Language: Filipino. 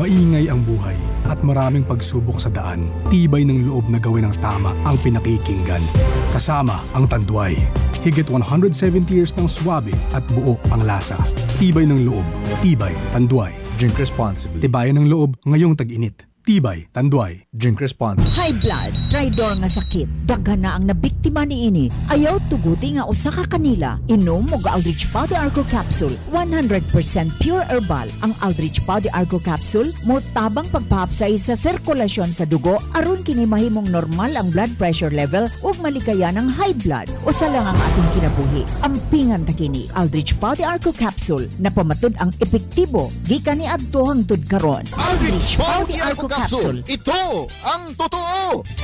Maingay ang buhay at maraming pagsubok sa daan. Tibay ng loob na gawin ang tama ang pinakikinggan. Kasama ang Tanduay. Higit 170 years ng swabe at buo ang lasa. Tibay ng loob. Tibay, Tanduay. Drink responsibly. Tibayan ng loob ngayong tag-init. Tibay, Tanduay. Drink responsibly. High blood, traidor nga sakit. Daghan na ang nabiktima ni ini. Ayaw tuguti nga usa ka kanila. Inom og Aldrich Powder Arco Capsule. 100% pure herbal. Ang Aldrich Powder Arco Capsule mo tabang pagpahapsay sa sirkulasyon sa dugo aron kini mahimong normal ang blood pressure level ug maligaya ng high blood. Usa lang ang atong kinabuhi. Ampingan ta kini. Aldrich Powder Arco Capsule na pamatud ang epektibo gikan ni adto hangtod karon. Aldrich Powder Arco Capsule. Ito ang totoo!